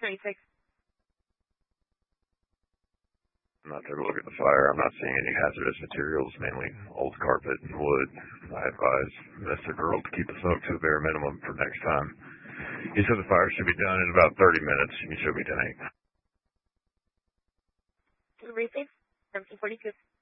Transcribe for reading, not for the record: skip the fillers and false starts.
96. I'm not there to look at the fire. I'm not seeing any hazardous materials, mainly old carpet and wood. I advise Mr. Girl to keep the smoke to the bare minimum for next time. He said the fire should be done in about 30 minutes. He showed me tonight. Repeat, 1742.